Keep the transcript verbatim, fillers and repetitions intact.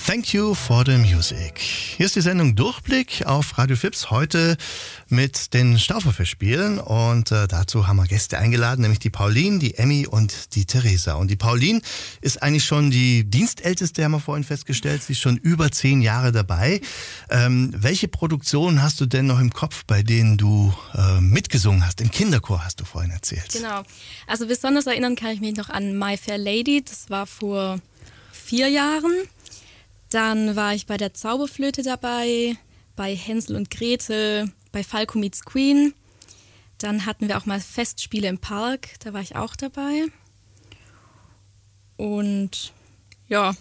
Thank you for the music. Hier ist die Sendung Durchblick auf Radio Fips, heute mit den Stauferfestspielen und äh, dazu haben wir Gäste eingeladen, nämlich die Pauline, die Emmy und die Theresa. Und die Pauline ist eigentlich schon die Dienstälteste, haben wir vorhin festgestellt, sie ist schon über zehn Jahre dabei. Ähm, welche Produktionen hast du denn noch im Kopf, bei denen du äh, mitgesungen hast? Im Kinderchor hast du vorhin erzählt. Genau, also besonders erinnern kann ich mich noch an My Fair Lady, das war vor vier Jahren. Dann war ich bei der Zauberflöte dabei, bei Hänsel und Gretel, bei Falco meets Queen. Dann hatten wir auch mal Festspiele im Park, da war ich auch dabei. Und ja,